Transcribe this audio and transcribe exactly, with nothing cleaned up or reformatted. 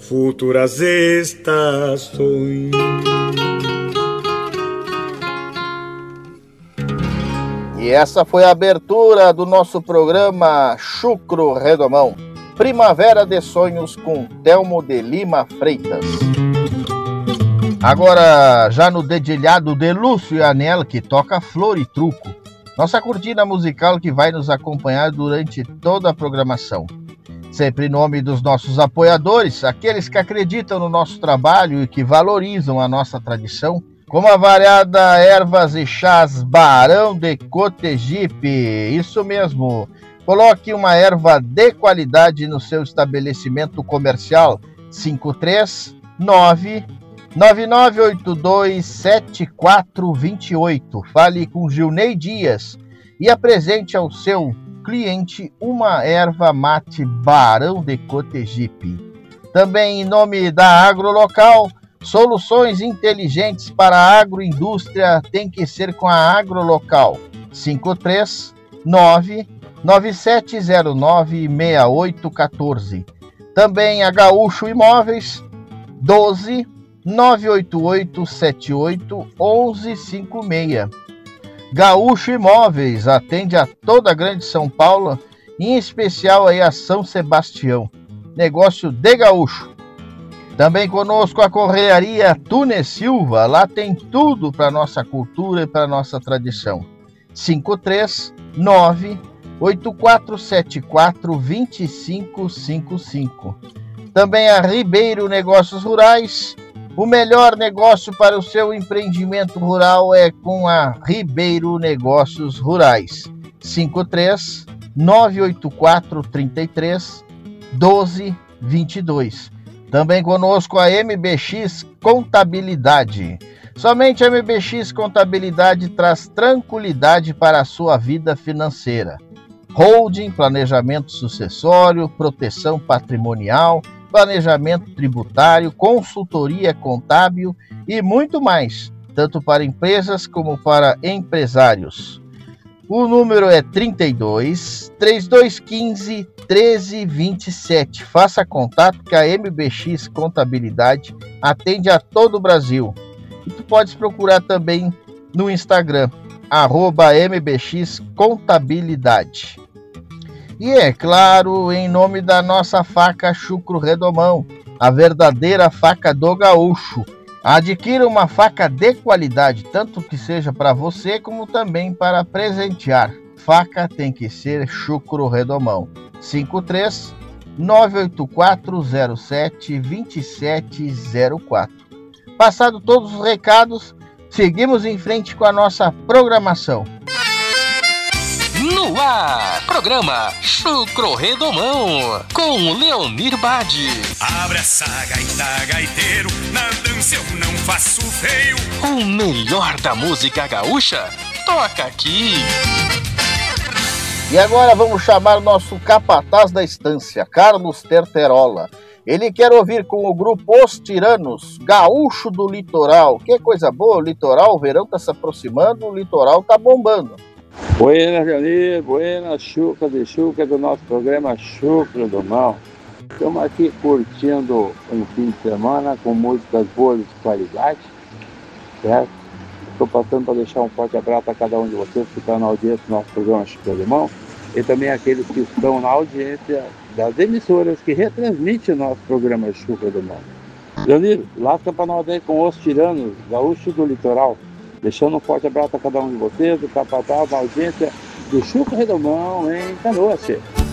futuras estações. E essa foi a abertura do nosso programa Chucro Redomão, Primavera de Sonhos com Telmo de Lima Freitas. Agora, já no dedilhado de Lúcio e Anel, que toca Flor e Truco, nossa cortina musical que vai nos acompanhar durante toda a programação. Sempre em nome dos nossos apoiadores, aqueles que acreditam no nosso trabalho e que valorizam a nossa tradição, como a variada ervas e chás Barão de Cotegipe. Isso mesmo, coloque uma erva de qualidade no seu estabelecimento comercial. Cinco três nove nove nove oito dois sete quatro dois oito. Fale com Gilney Dias e apresente ao seu cliente uma erva mate Barão de Cotegipe. Também em nome da Agrolocal, soluções inteligentes para a agroindústria tem que ser com a Agrolocal. Cinco três nove nove sete zero nove seis oito um quatro. Também a Gaúcho Imóveis, doze nove oito oito sete oito um um cinco seis. Gaúcho Imóveis atende a toda a Grande São Paulo, em especial aí a São Sebastião. Negócio de gaúcho. Também conosco a Correaria Tunes Silva, lá tem tudo para nossa cultura e para nossa tradição. Cinco três nove oito quatro sete quatro dois cinco cinco cinco. Também a Ribeiro Negócios Rurais. O melhor negócio para o seu empreendimento rural é com a Ribeiro Negócios Rurais. Cinco três nove oito quatro três três um dois dois dois. Também conosco a M B X Contabilidade. Somente a M B X Contabilidade traz tranquilidade para a sua vida financeira. Holding, planejamento sucessório, proteção patrimonial, planejamento tributário, consultoria contábil e muito mais, tanto para empresas como para empresários. O número é trinta e dois, trinta e dois quinze, treze vinte e sete. Faça contato que a M B X Contabilidade atende a todo o Brasil. E tu podes procurar também no Instagram, arroba M B X Contabilidade. E é claro, em nome da nossa faca Chucro Redomão, a verdadeira faca do gaúcho. Adquira uma faca de qualidade, tanto que seja para você como também para presentear. Faca tem que ser Chucro Redomão. Cinco três nove oito quatro zero sete dois sete zero quatro. Passado todos os recados, seguimos em frente com a nossa programação. No ar, programa Chucro Redomão, com Leonir Bade. Abre essa gaita, gaiteiro, na dança eu não faço feio. O melhor da música gaúcha, toca aqui. E agora vamos chamar o nosso capataz da estância, Carlos Terterola. Ele quer ouvir com o grupo Os Tiranos, Gaúcho do Litoral. Que coisa boa, o litoral, o verão está se aproximando, o litoral está bombando. Buenas, Leonir, buenas, Chuca de Chuca do nosso programa Chucro Redomão. Estamos aqui curtindo um fim de semana com músicas boas de qualidade, certo? Estou passando para deixar um forte abraço a cada um de vocês que está na audiência do nosso programa Chucro Redomão e também aqueles que estão na audiência das emissoras que retransmitem o nosso programa Chucro Redomão. Leonir, lasca para nós aí com Os Tiranos, Gaúcho do Litoral. Deixando um forte abraço a cada um de vocês, do capataz, da audiência do Chucro Redomão em Canoas.